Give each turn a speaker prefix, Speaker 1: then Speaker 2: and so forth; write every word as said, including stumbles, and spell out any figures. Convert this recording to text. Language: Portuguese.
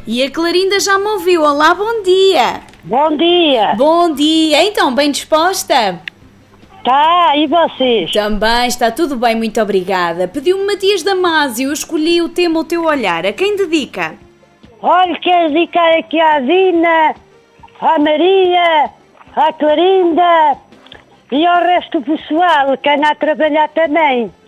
Speaker 1: E a Clarinda já me ouviu. Olá, bom dia.
Speaker 2: Bom dia.
Speaker 1: Bom dia. Então, bem disposta?
Speaker 2: Tá, e vocês?
Speaker 1: Também, está tudo bem, muito obrigada. Pediu-me Matias Damasio, eu escolhi o tema O Teu Olhar. A quem dedica?
Speaker 2: Olha, quero dedicar aqui à Dina, à Maria, à Clarinda e ao resto do pessoal que anda a trabalhar também.